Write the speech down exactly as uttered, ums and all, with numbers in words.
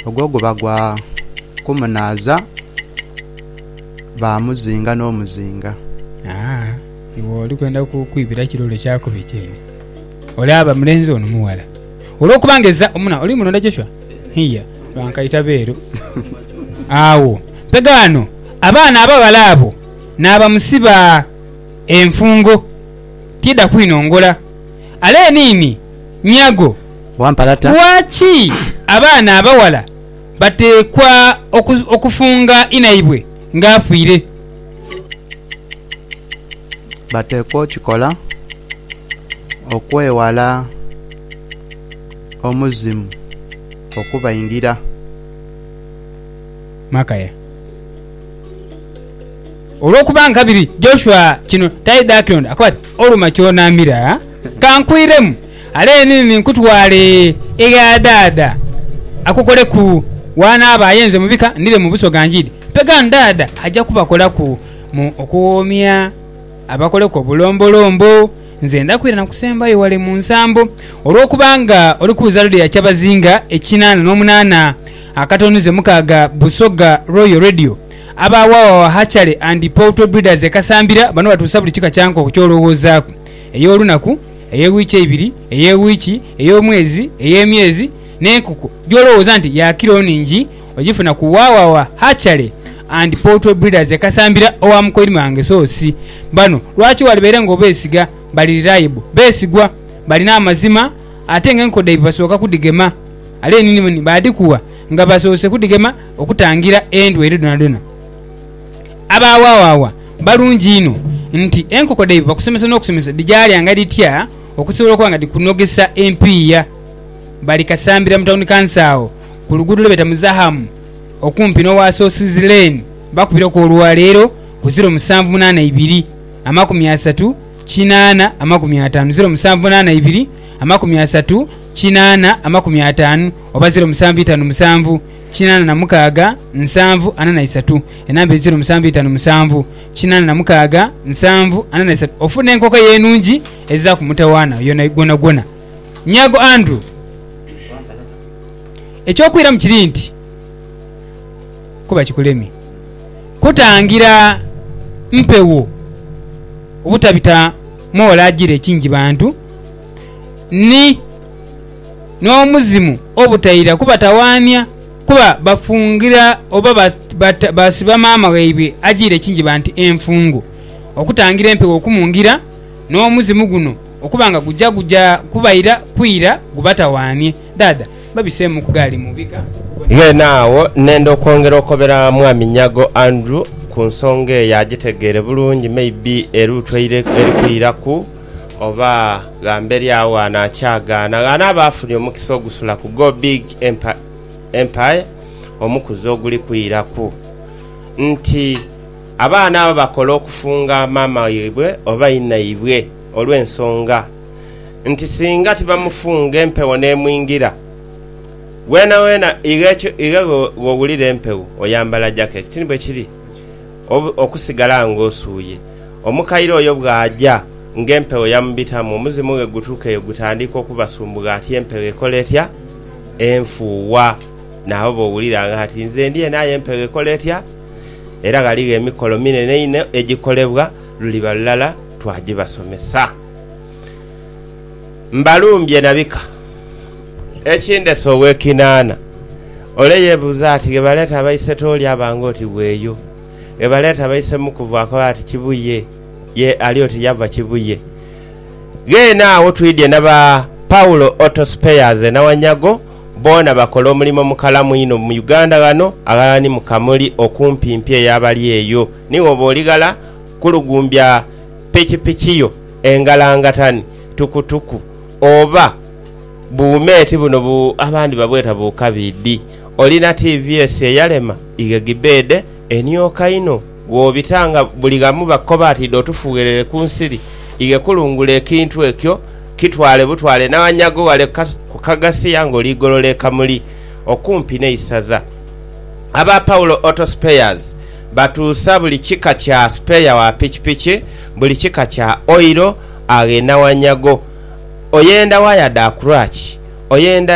ogwo bagwa kumunaza ba muzinga no muzinga. Ah, iwo oli kwenda kukwibira kirolo kyako bikyene. Olaba mulenzi ono muwala. Olokubangeza omuna oli mulonda Joshua. Hiya, bankaita beero. Awo, pegano abaana abawala abo n'aba musiba enfungo tida kwinongola. Ale nini nyago wampalata wachi abaana abawala batekwa okufunga inaibwe ngafuire batekwa chikola okwewala omuzimu okubayingira makaya olwokubanga kabiri Joshua kino taida akionda akwati oluma kyonamira kankwiremu ale nini nkutwale ega dada akukole ku wana abayenze mubika ndire mu buso ganjidi pega ndada ajja kubakola ku mu okuomya abakole ko bulombolombo nze ndakwira nakusemba yewale mu nsambo olwokubanga oli ku zaludi ya Kyabazinga ekinana n'omunana akatonuze mukaga Busoga Royal Radio abawawa hachale and Porto Breeders ekasambira bano batusa buli kika kyanko okukyolowooza eyolunaku eyewiiki ebiri eyewiiki eyomwezi eyemyezi n'enkuku gyolowooza nti yakiro ningi ogifuna ku wawawa hachale and Porto Breeders ekasambira owamukoiri mange sosi bano lwaki walibere ngo besiga bali reliable besigwa balina amazima ate ngenkodde basooka kudigema ale nini muni badikuwa nga basoose kudigema okutangira endwere donadona abawawawa balungi ino nti enkoko dai bakusomesa n'okusomesa dijali anga ditya okusobola kwanga dikunogesa empiya bali kasambira mutawuni kansaawo ku luguudo lwebeta muzahamu okumpi n'owasoosizi lane bakubira ku olwaleero ku zero musanvu munaana ibiri amakumi asatu kinaana amakumi ataano zero musanvu munaana ibiri amakumi asatu kinaana amakumi ataano oba zero musanvu itaano musanvu kinaana na mukaaga nsanvu ana na isatu enamba zero musanvu itaano musanvu kinaana na mukaaga nsanvu ana na isatu ofuna enkoko yenungi eza ku mutawaana yona gona gona nyago Andrew ekyokwira mu kiri nti kuba kikulemi kutangira mpewo obutabita mwola ajire kingi bantu ni n'omuzimu obutayira kubatawaanya kuba bafungira oba basiba maama weibwe ajire kingi bantu enfungo okutangira empewo okumungira n'omuzimu guno okubanga gujja gujja kubayira kwira gubatawaanye dada babisemu kugali mubika ye naawo nendo okwongera okobera mwami Nyago Andrew ku nsonga yagitegere bulungi maybe erutweire erikwiraku oba gamberi awo anakyagaana gana abafunye omukisa ogusula ku Go Big Empire, Empire omukuzi oguli kwiraku nti abaana abo bakola okufunga maama yibwe oba inaibwe olw'ensonga nti singa tibamufunga empewo n'emwingira wena wena igecho igego wogulire empewo oyambala jacket kini bwe kiri okusigala ng'osuuye omukairo oyo bw'ajja ng'empewo yamubitamu omuzimu we gutuukeyo gutandika okubasumbuga ati empewo ekola etya enfuuwa nabo bw'owuliranga ati nze ndiye naye empewo ekola etya era galiga emikolo minene ine egikolebwa luliba lulala twagibasomesa mbalumbye nabika ekinde sowe kinana ole yebuza ati gebaleta abayise toli abango oti bweyo gebaleta abayise mukuvaako ati kibuye ye alioti yava kibuye gena awo twidye naba Paulo Auto Spares na Wanyago bona bakola omulimo mukalamu ino mu Uganda gano agani mukamuli okumpi mpye yabali eyo niwo boligala kulugumbya piki pikiyo engalangatani tukutuku oba buumeti buno bu abandi babweta bu kabidi olina T V S yalema igegibede enyoka ino gwobitanga buligamu bakobati dotufugerere kunsiri igekulungula ekintu ekyo kitwale butwale na Wanyago wale kukagasi yango ligolole kamuli okumpi ne isaza aba Paulo Auto Spares batusa buli kika kya spare wa pichipichi buli kika kya oilo agenda Wanyago oyenda waya da crutch oyenda